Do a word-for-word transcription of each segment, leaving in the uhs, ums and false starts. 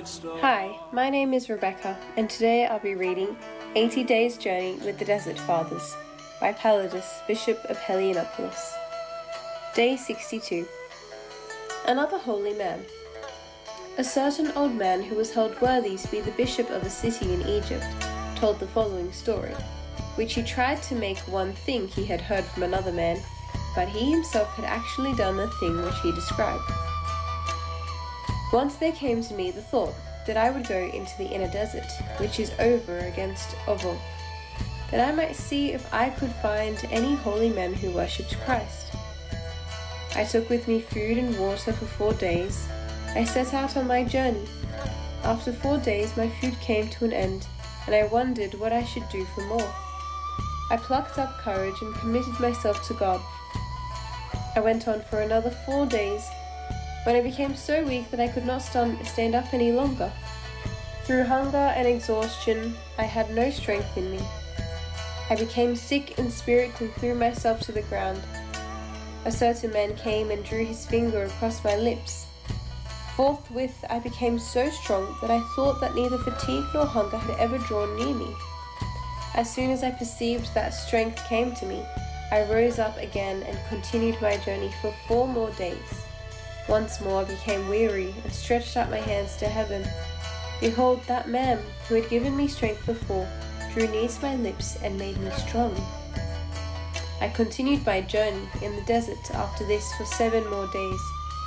Hi, my name is Rebecca, and today I'll be reading eighty Days Journey with the Desert Fathers by Palladius, Bishop of Heliopolis. Day sixty-two. Another holy man. A certain old man who was held worthy to be the bishop of a city in Egypt told the following story, which he tried to make one think he had heard from another man, but he himself had actually done the thing which he described. Once there came to me the thought that I would go into the inner desert, which is over against Ovov, that I might see if I could find any holy men who worshipped Christ. I took with me food and water for four days. I set out on my journey. After four days my food came to an end, and I wondered what I should do for more. I plucked up courage and committed myself to God. I went on for another four days, when I became so weak that I could not stand up any longer. Through hunger and exhaustion, I had no strength in me. I became sick in spirit and threw myself to the ground. A certain man came and drew his finger across my lips. Forthwith I became so strong that I thought that neither fatigue nor hunger had ever drawn near me. As soon as I perceived that strength came to me, I rose up again and continued my journey for four more days. Once more I became weary and stretched out my hands to heaven. Behold, that man who had given me strength before drew near to my lips and made me strong. I continued my journey in the desert after this for seven more days.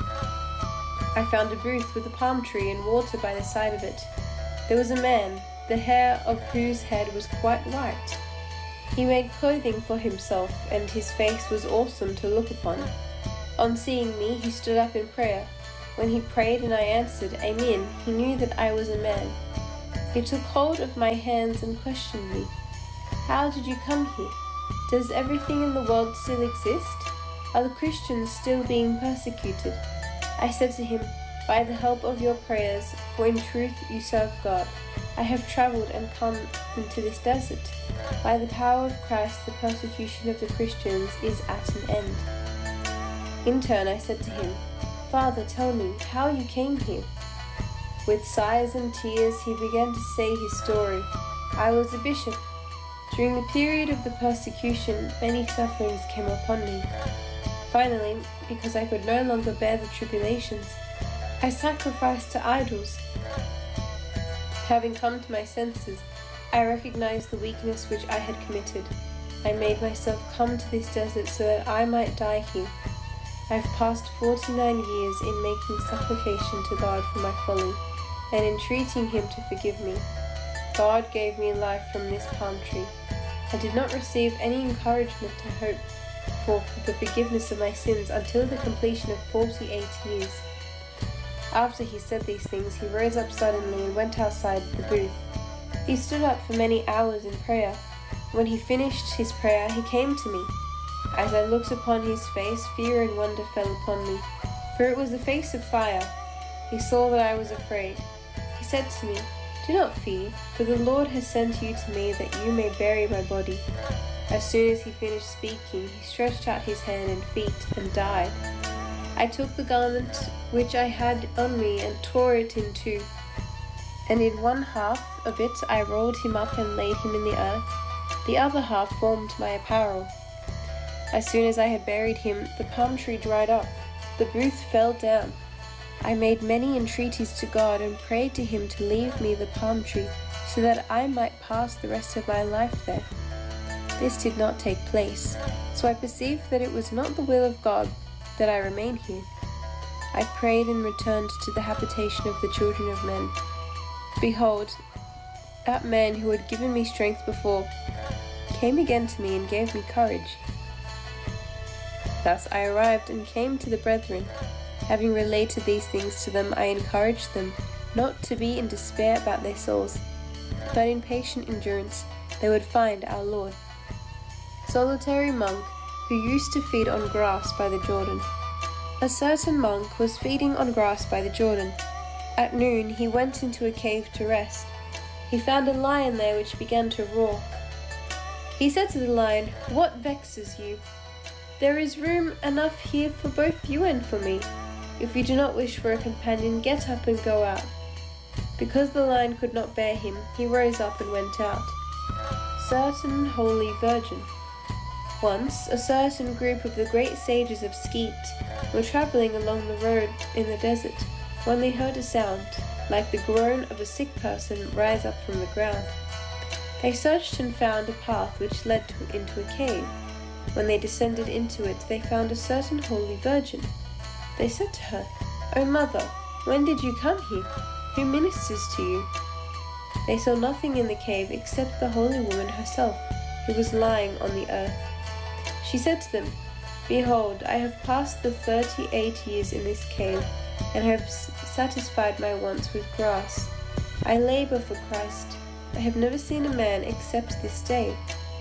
I found a booth with a palm tree and water by the side of it. There was a man, the hair of whose head was quite white. He made clothing for himself, and his face was awesome to look upon. On seeing me, he stood up in prayer. When he prayed and I answered, Amen, he knew that I was a man. He took hold of my hands and questioned me. How did you come here? Does everything in the world still exist? Are the Christians still being persecuted? I said to him, By the help of your prayers, for in truth you serve God, I have travelled and come into this desert. By the power of Christ, the persecution of the Christians is at an end. In turn I said to him, Father, tell me how you came here. With sighs and tears he began to say his story. I was a bishop. During the period of the persecution, many sufferings came upon me. Finally, because I could no longer bear the tribulations, I sacrificed to idols. Having come to my senses, I recognized the weakness which I had committed. I made myself come to this desert so that I might die here. I have passed forty-nine years in making supplication to God for my folly, and entreating him to forgive me. God gave me life from this palm tree. I did not receive any encouragement to hope for the forgiveness of my sins until the completion of forty-eight years. After he said these things, he rose up suddenly and went outside the booth. He stood up for many hours in prayer. When he finished his prayer, he came to me. As I looked upon his face, fear and wonder fell upon me, for it was a face of fire. He saw that I was afraid. He said to me, Do not fear, for the Lord has sent you to me that you may bury my body. As soon as he finished speaking, he stretched out his hand and feet and died. I took the garment which I had on me and tore it in two, and in one half of it I rolled him up and laid him in the earth. The other half formed my apparel. As soon as I had buried him, the palm tree dried up. The booth fell down. I made many entreaties to God and prayed to him to leave me the palm tree, so that I might pass the rest of my life there. This did not take place, so I perceived that it was not the will of God that I remain here. I prayed and returned to the habitation of the children of men. Behold, that man who had given me strength before came again to me and gave me courage. Thus I arrived and came to the brethren. Having related these things to them, I encouraged them not to be in despair about their souls, but in patient endurance they would find our Lord. Solitary monk who used to feed on grass by the Jordan. A certain monk was feeding on grass by the Jordan. At noon he went into a cave to rest. He found a lion there which began to roar. He said to the lion, What vexes you? There is room enough here for both you and for me. If you do not wish for a companion, get up and go out. Because the lion could not bear him, he rose up and went out. Certain holy virgin. Once, a certain group of the great sages of Skeet were travelling along the road in the desert when they heard a sound, like the groan of a sick person, rise up from the ground. They searched and found a path which led to, into a cave. When they descended into it, they found a certain holy virgin. They said to her, "O mother, when did you come here? Who ministers to you?" They saw nothing in the cave except the holy woman herself, who was lying on the earth. She said to them, "Behold, I have passed the thirty-eight years in this cave, and have satisfied my wants with grass. I labour for Christ. I have never seen a man except this day.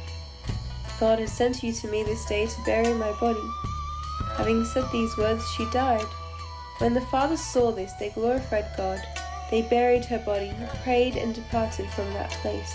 God has sent you to me this day to bury my body." Having said these words, she died. When the fathers saw this, they glorified God. They buried her body, prayed, and departed from that place.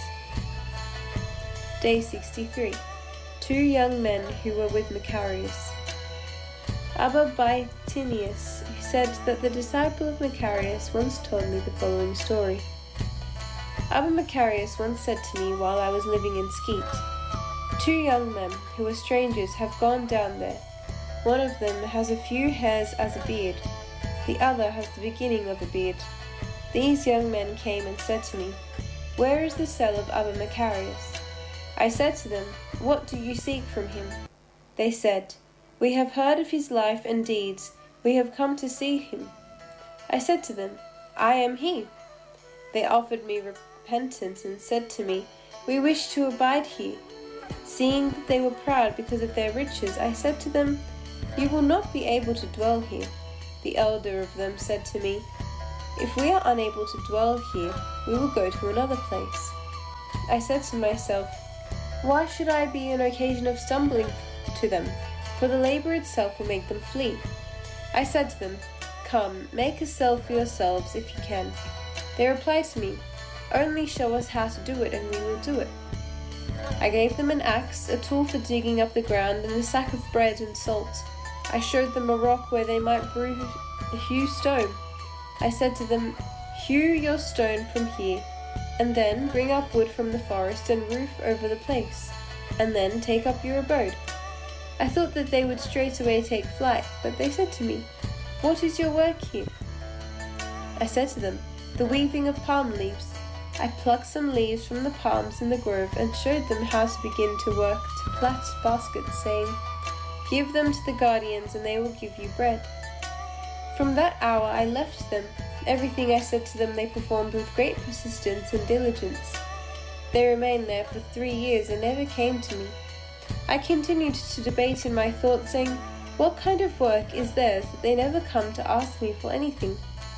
Day sixty-three. Two young men who were with Macarius. Abba Bytinius said that the disciple of Macarius once told me the following story. Abba Macarius once said to me while I was living in Skeet, "Two young men who are strangers have gone down there. One of them has a few hairs as a beard. The other has the beginning of a beard. These young men came and said to me, 'Where is the cell of Abba Macarius?' I said to them, 'What do you seek from him?' They said, 'We have heard of his life and deeds. We have come to see him.' I said to them, 'I am he.' They offered me repentance and said to me, 'We wish to abide here.' Seeing that they were proud because of their riches, I said to them, 'You will not be able to dwell here.' The elder of them said to me, 'If we are unable to dwell here, we will go to another place.' I said to myself, 'Why should I be an occasion of stumbling to them? For the labor itself will make them flee.' I said to them, 'Come, make a cell for yourselves if you can.' They replied to me, 'Only show us how to do it, and we will do it.' I gave them an axe, a tool for digging up the ground, and a sack of bread and salt. I showed them a rock where they might brew a hew stone. I said to them, 'Hew your stone from here, and then bring up wood from the forest and roof over the place, and then take up your abode.' I thought that they would straightway take flight, but they said to me, 'What is your work here?' I said to them, 'The weaving of palm leaves.' I plucked some leaves from the palms in the grove and showed them how to begin to work to plait baskets, saying, 'Give them to the guardians, and they will give you bread.' From that hour I left them. Everything I said to them they performed with great persistence and diligence. They remained there for three years and never came to me. I continued to debate in my thoughts, saying, 'What kind of work is theirs that they never come to ask me for anything?'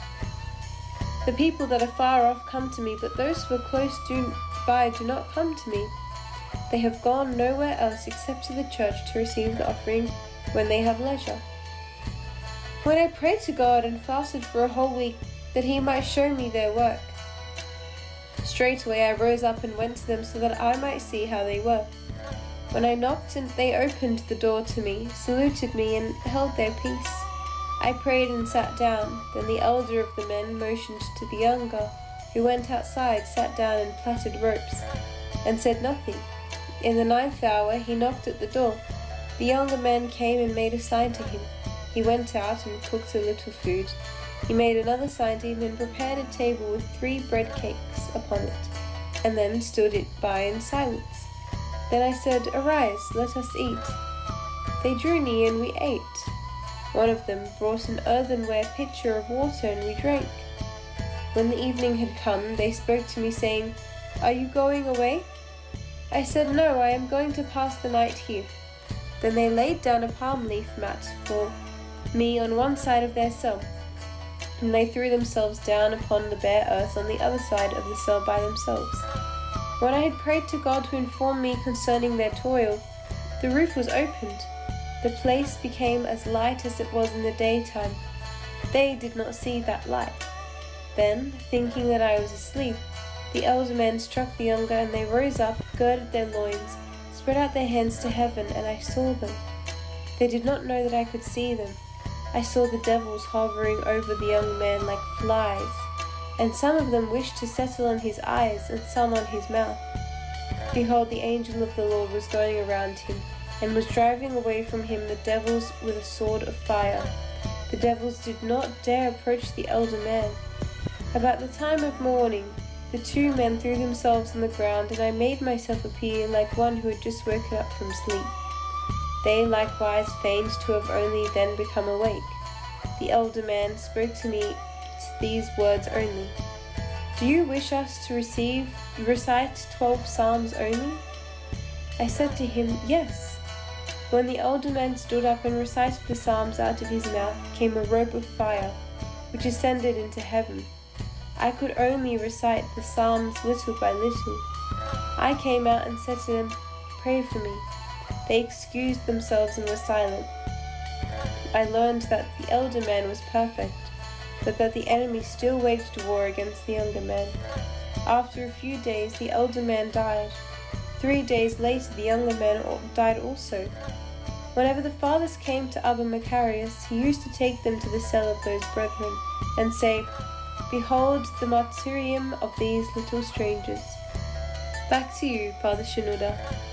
The people that are far off come to me, but those who are close do by do not come to me. They have gone nowhere else except to the church to receive the offering when they have leisure. When I prayed to God and fasted for a whole week that he might show me their work, straightway I rose up and went to them so that I might see how they were. When I knocked, and they opened the door to me, saluted me, and held their peace. I prayed and sat down. Then the elder of the men motioned to the younger, who went outside, sat down and plaited ropes, and said nothing. In the ninth hour he knocked at the door. The younger man came and made a sign to him. He went out and cooked a little food. He made another sign to him and prepared a table with three bread cakes upon it, and then stood it by in silence. Then I said, 'Arise, let us eat.' They drew near and we ate. One of them brought an earthenware pitcher of water, and we drank. When the evening had come, they spoke to me, saying, 'Are you going away?' I said, 'No, I am going to pass the night here.' Then they laid down a palm leaf mat for me on one side of their cell, and they threw themselves down upon the bare earth on the other side of the cell by themselves. When I had prayed to God to inform me concerning their toil, the roof was opened. The place became as light as it was in the daytime. They did not see that light. Then, thinking that I was asleep, the elder men struck the younger, and they rose up, girded their loins, spread out their hands to heaven, and I saw them. They did not know that I could see them. I saw the devils hovering over the young man like flies. And some of them wished to settle on his eyes, and some on his mouth. Behold, the angel of the Lord was going around him, and was driving away from him the devils with a sword of fire. The devils did not dare approach the elder man. About the time of morning, the two men threw themselves on the ground, and I made myself appear like one who had just woken up from sleep. They likewise feigned to have only then become awake. The elder man spoke to me these words only: "Do you wish us to receive, recite twelve psalms only?" I said to him, "Yes." When the elder man stood up and recited the psalms, out of his mouth came a rope of fire, which ascended into heaven. I could only recite the psalms little by little. I came out and said to them, "Pray for me." They excused themselves and were silent. I learned that the elder man was perfect, but that the enemy still waged war against the younger man. After a few days, the elder man died. Three days later, the younger man died also. Whenever the fathers came to Abba Macarius, he used to take them to the cell of those brethren, and say, "Behold the martyrium of these little strangers." Back to you, Father Shenouda.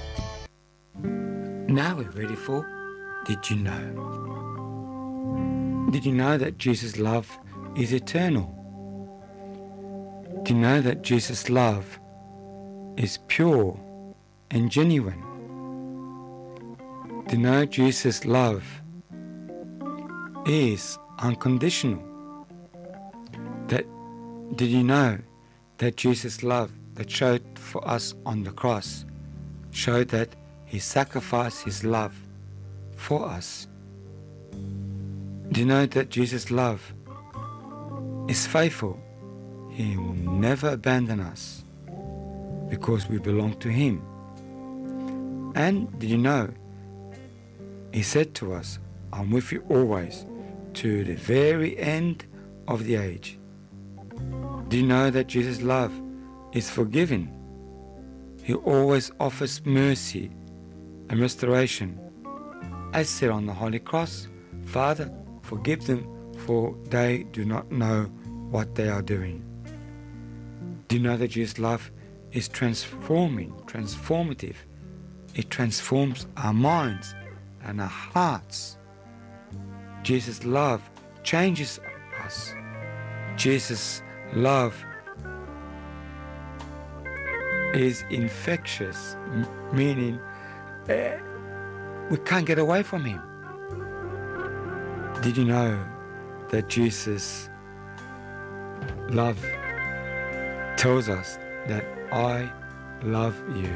Now we're ready for Did You Know? Did you know that Jesus' love is eternal? Do you know that Jesus' love is pure and genuine? Do you know Jesus' love is unconditional? That did you know that Jesus' love that showed for us on the cross showed that He sacrificed His love for us? Do you know that Jesus' love is faithful? He will never abandon us because we belong to Him. And did you know He said to us, "I'm with you always to the very end of the age." Do you know that Jesus' love is forgiving? He always offers mercy and restoration. As said on the Holy Cross, "Father, forgive them, for they do not know what they are doing." Do you know that Jesus' love is transforming, transformative? It transforms our minds and our hearts. Jesus' love changes us. Jesus' love is infectious, m- meaning uh, we can't get away from Him. Did you know that Jesus' love tells us that I love you?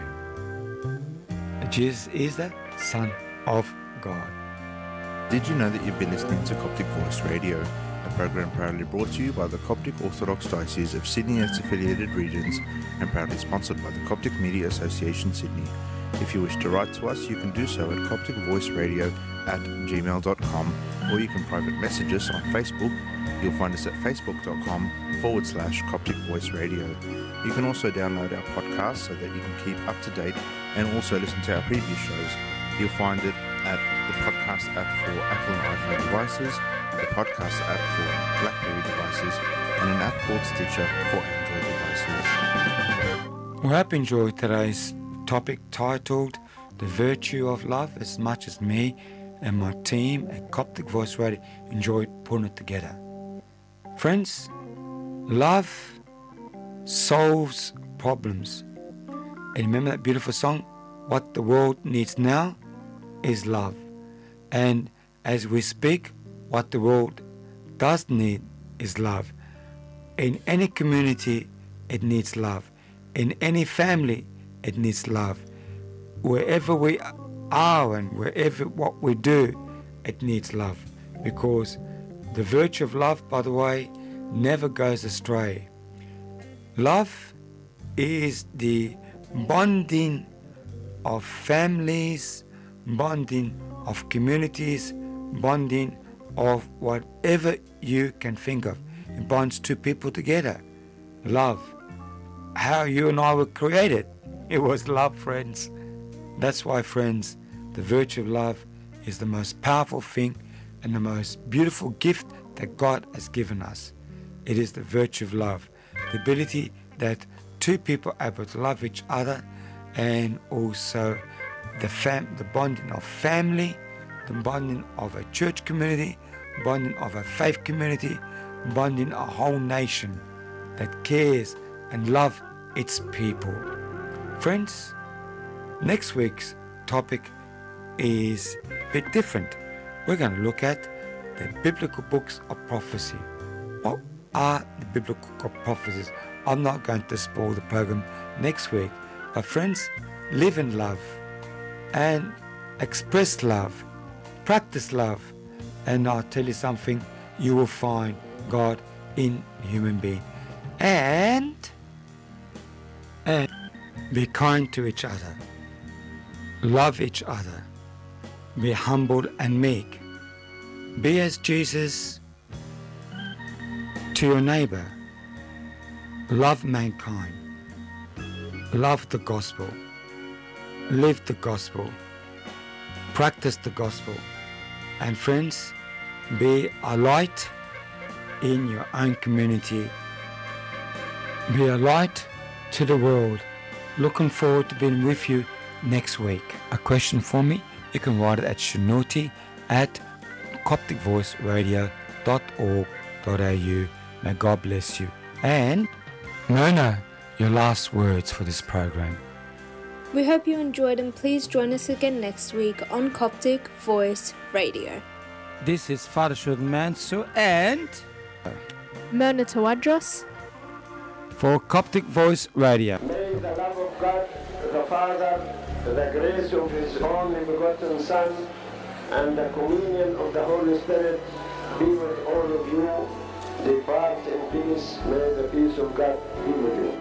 Jesus is the Son of God. Did you know that you've been listening to Coptic Voice Radio, a program proudly brought to you by the Coptic Orthodox Diocese of Sydney and its affiliated regions, and proudly sponsored by the Coptic Media Association Sydney? If you wish to write to us, you can do so at copticvoiceradio at gmail dot com, or you can private message us on Facebook. You'll find us at facebook.com forward slash Coptic Voice Radio. You can also download our podcast so that you can keep up to date and also listen to our previous shows. You'll find it at the podcast app for Apple and iPhone devices, the podcast app for BlackBerry devices, and an app called Stitcher for Android devices. We hope you enjoyed today's topic titled The Virtue of Love as much as me and my team at Coptic Voice Radio enjoyed putting it together. Friends, love solves problems. And remember that beautiful song, "What the world needs now is love." And as we speak, what the world does need is love. In any community, it needs love. In any family, it needs love. Wherever we are and wherever what we do, it needs love. Because the virtue of love, by the way, never goes astray. Love is the bonding of families, bonding of communities, bonding of whatever you can think of. It bonds two people together. Love. How you and I were created. It was love, friends. That's why, friends, the virtue of love is the most powerful thing and the most beautiful gift that God has given us. It is the virtue of love. the ability that two people are able to love each other, and also the fam- the bonding of family, the bonding of a church community, bonding of a faith community, bonding a whole nation that cares and loves its people. Friends, next week's topic is a bit different. We're going to look at the biblical books of prophecy. What are the biblical prophecies? I'm not going to spoil the program next week, but friends, live in love and express love, practice love, and I'll tell you something, you will find God in human being. And, and be kind to each other, love each other, be humble and meek, be as Jesus to your neighbor, love mankind, love the gospel, live the gospel, practice the gospel, and friends, be a light in your own community, be a light to the world. Looking forward to being with you next week. A question for me, you can write it at shanuti at coptic voice radio dot org dot a u. May God bless you. And, no, no, your last words for this program. We hope you enjoyed, and please join us again next week on Coptic Voice Radio. This is Father Shud Mansu and Mona Tawadros for Coptic Voice Radio. May the love of God, the Father, the grace of His only begotten Son, and the communion of the Holy Spirit be with all of you. Depart in peace. May the peace of God be with you.